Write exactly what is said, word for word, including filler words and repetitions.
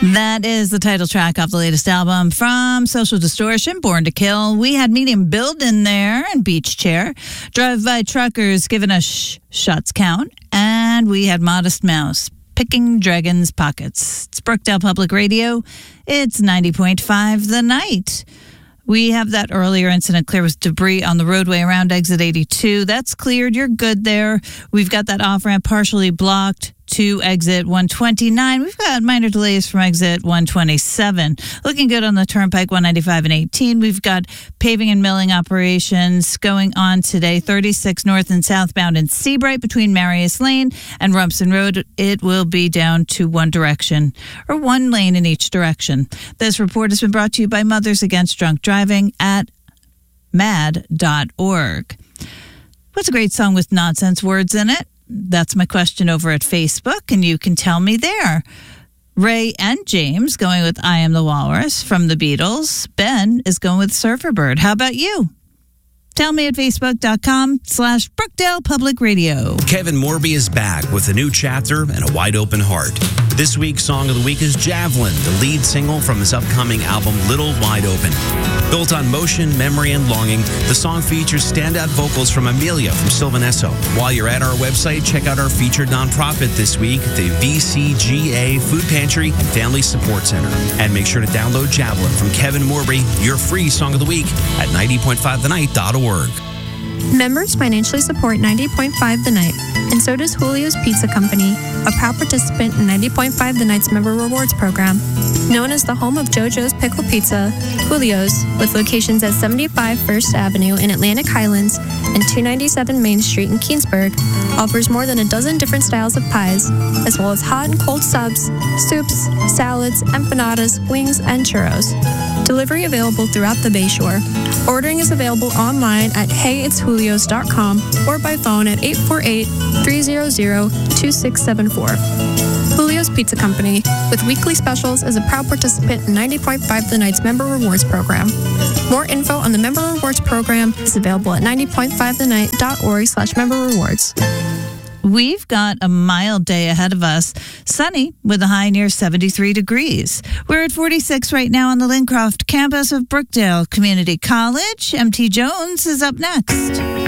That is the title track off the latest album from Social Distortion, Born to Kill. We had Medium Build in there and Beach Chair. Drive-by Truckers giving us sh- Shots Count. And we had Modest Mouse, Picking Dragons' Pockets. It's Brookdale Public Radio. It's ninety point five The Night. We have that earlier incident clear with debris on the roadway around exit eighty-two. That's cleared. You're good there. We've got that off-ramp partially blocked to exit one twenty-nine. We've got minor delays from exit one twenty-seven. Looking good on the Turnpike one ninety-five and eighteen. We've got paving and milling operations going on today. thirty-six north and southbound in Seabright between Marius Lane and Rumson Road. It will be down to one direction or one lane in each direction. This report has been brought to you by Mothers Against Drunk Driving at mad dot org. What's a great song with nonsense words in it? That's my question over at Facebook, and you can tell me there. Ray and James going with I Am the Walrus from the Beatles. Ben is going with Surfer Bird. How about you? Tell me at facebook.com slash Brookdale Public Radio. Kevin Morby is back with a new chapter and a wide open heart. This week's Song of the Week is Javelin, the lead single from his upcoming album Little Wide Open. Built on motion, memory, and longing, the song features standout vocals from Amelia from Sylvanesso. While you're at our website, check out our featured nonprofit this week, the V C G A Food Pantry and Family Support Center. And make sure to download Javelin from Kevin Morby, your free Song of the Week at ninety point five the night dot org. Members financially support ninety point five The Night, and so does Julio's Pizza Company, a proud participant in ninety point five The Night's Member Rewards Program. Known as the home of JoJo's Pickle Pizza, Julio's, with locations at seventy-five First Avenue in Atlantic Highlands and two ninety-seven Main Street in Keansburg, offers more than a dozen different styles of pies, as well as hot and cold subs, soups, salads, empanadas, wings, and churros. Delivery available throughout the Bayshore. Ordering is available online at hey it's julios dot com or by phone at eight four eight, three hundred, two six seven four. Julio's Pizza Company, with weekly specials, is a proud participant in ninety point five The Night's Member Rewards Program. More info on the Member Rewards Program is available at ninety point five the night dot org slash member rewards. We've got a mild day ahead of us. Sunny with a high near seventy-three degrees. We're at forty-six right now on the Lincroft campus of Brookdale Community College. M T Jones is up next.